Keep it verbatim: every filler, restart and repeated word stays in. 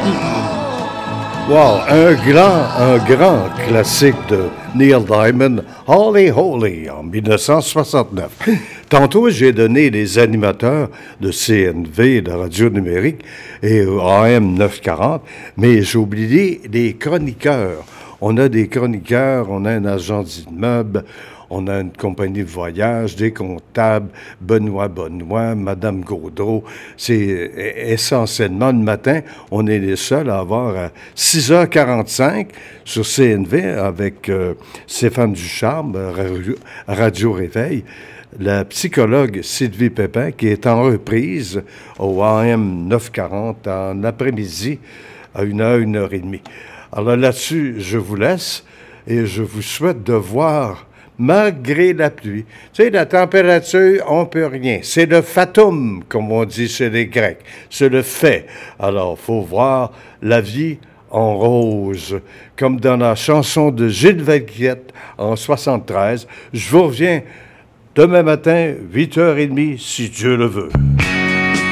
Wow, un grand, un grand classique de Neil Diamond, Holy Holy, en dix-neuf cent soixante-neuf. Tantôt, j'ai donné les animateurs de C N V, de Radio Numérique, et A M neuf cent quarante, mais j'ai oublié les chroniqueurs. On a des chroniqueurs, on a un agent d'immeuble, on a une compagnie de voyage, des comptables, Benoît Benoît, Madame Gaudreau. C'est essentiellement le matin, on est les seuls à avoir à six heures quarante-cinq sur C N V avec euh, Stéphane Ducharme, Radio Réveil, la psychologue Sylvie Pépin qui est en reprise au A M neuf cent quarante en après-midi à une heure, une heure et demie. Alors là-dessus, je vous laisse et je vous souhaite de voir malgré la pluie. Tu sais, la température, on peut rien. C'est le fatum, comme on dit chez les Grecs. C'est le fait. Alors, il faut voir la vie en rose, comme dans la chanson de Gilles Velquiette en soixante-treize. Je vous reviens demain matin, huit heures trente, si Dieu le veut.